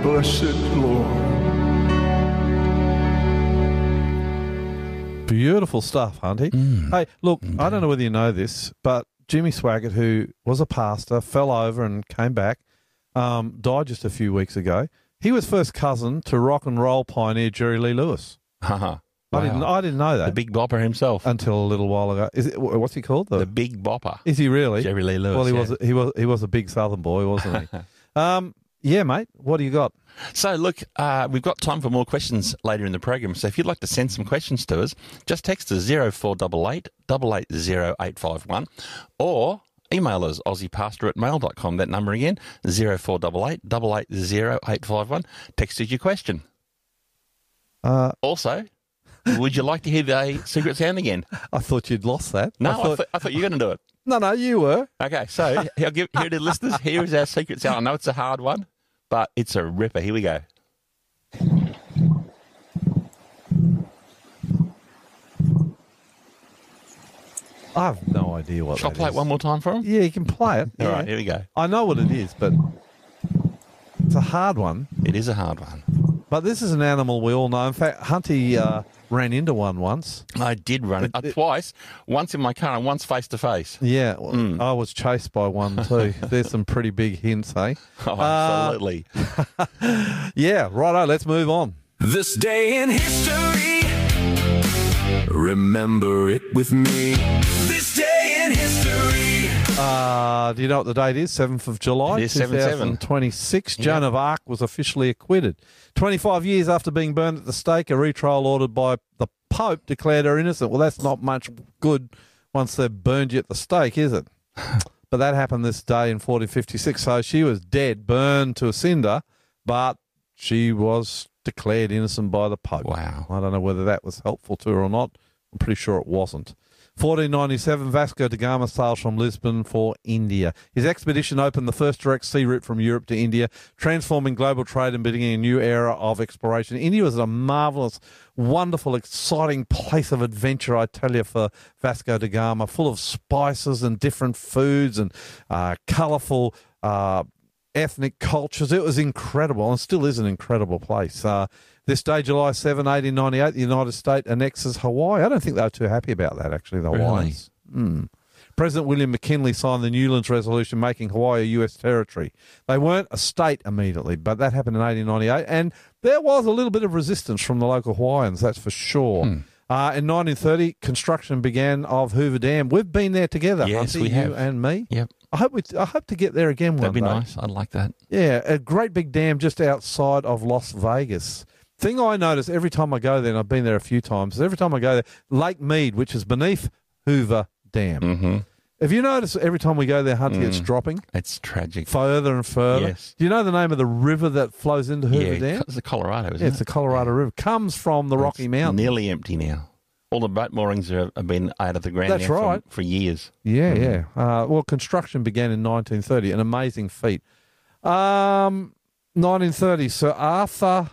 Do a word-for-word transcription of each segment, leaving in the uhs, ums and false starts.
blessed Lord. Beautiful stuff, Hunty. Mm. Hey, look, Mm. I don't know whether you know this, but Jimmy Swaggart, who was a pastor, fell over and came back, um, died just a few weeks ago. He was first cousin to rock and roll pioneer Jerry Lee Lewis. Haha. I didn't. I didn't know that The Big Bopper himself. until a little while ago. Is it? What's he called? The Big Bopper. Is he really? Jerry Lee Lewis. Well, he yeah. was. He was. He was a big Southern boy, wasn't he? um, yeah, mate. What do you got? So, look, uh, we've got time for more questions later in the program. So if you'd like to send some questions to us, just text us zero four eight eight, eight eight zero eight five one or email us aussiepastor at mail dot com. That number again, zero four eight eight, eight eight zero eight five one. Text us your question. Uh, Also, would you like to hear the secret sound again? I thought you'd lost that. No, I I thought, thought, I thought you were going to do it. no, no, you were. Okay, so I'll give, here it is, listeners. Here is our secret sound. I know it's a hard one, but it's a ripper. Here we go. I have no idea what Shall I that play is. it one more time for him? Yeah, you can play it. All yeah. right, here we go. I know what it is, but it's a hard one. It is a hard one. But this is an animal we all know. In fact, Hunty uh, ran into one once. I did run it, uh, It- it- twice, once in my car and once face to face. Yeah, well, Mm. I was chased by one too. There's some pretty big hints, eh? Oh, absolutely. Yeah, righto, let's move on. This day in history, remember it with me. This day in history. Uh, do you know what the date is? seventh of July, It is seven seven. twenty twenty-six. Joan of Arc was officially acquitted. twenty-five years after being burned at the stake, a retrial ordered by the Pope declared her innocent. Well, that's not much good once they've burned you at the stake, is it? But that happened this day in fourteen fifty-six. So she was dead, burned to a cinder, but she was declared innocent by the Pope. Wow. I don't know whether that was helpful to her or not. I'm pretty sure it wasn't. fourteen ninety-seven, Vasco da Gama sails from Lisbon for India. His expedition opened the first direct sea route from Europe to India, transforming global trade and beginning a new era of exploration. India was a marvellous, wonderful, exciting place of adventure, I tell you, for Vasco da Gama, full of spices and different foods and uh, colourful uh, ethnic cultures. It was incredible and still is an incredible place. Uh, this day, July seventh, eighteen ninety-eight, the United States annexes Hawaii. I don't think they were too happy about that, actually, the Really? Hawaiians. Mm. President William McKinley signed the Newlands Resolution making Hawaii a U S territory. They weren't a state immediately, but that happened in eighteen ninety-eight, and there was a little bit of resistance from the local Hawaiians, that's for sure. Hmm. Uh, in nineteen thirty, construction began of Hoover Dam. We've been there together, Yes, Hunty, we have. you and me. Yep. I hope we, I hope to get there again one That'd be day. nice. I'd like that. Yeah, a great big dam just outside of Las Vegas. Thing I notice every time I go there, and I've been there a few times, is every time I go there, Lake Mead, which is beneath Hoover Dam. Mm-hmm. Have you noticed every time we go there, Hunty, it's Mm. dropping It's tragic. further and further? Yes. Do you know the name of the river that flows into Hoover Yeah, Dam? it's the Colorado, isn't Yeah, it? it's the Colorado River. Comes from the Rocky It's Mountains. nearly empty now. All the boat moorings are, have been out of the ground That's now for- right. for years. Yeah, yeah. Uh, well, construction began in nineteen thirty, an amazing feat. Um, nineteen thirty, Sir Arthur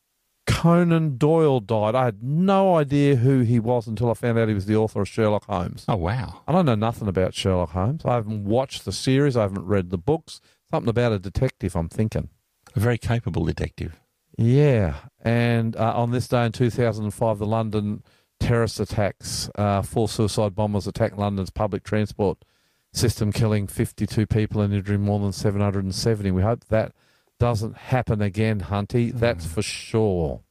Conan Doyle died. I had no idea who he was until I found out he was the author of Sherlock Holmes. Oh, wow. I don't know nothing about Sherlock Holmes. I haven't watched the series. I haven't read the books. Something about a detective, I'm thinking. A very capable detective. Yeah, and uh, on this day in two thousand five, the London terrorist attacks, uh, four suicide bombers attacked London's public transport system, killing fifty-two people and injuring more than seven hundred seventy. We hope that doesn't happen again, Hunty. That's for sure.